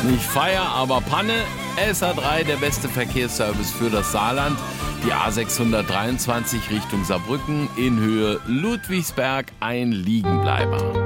Nicht Feier, aber Panne. SA3, der beste Verkehrsservice für das Saarland. Die A623 Richtung Saarbrücken in Höhe Ludwigsberg, ein Liegenbleiber.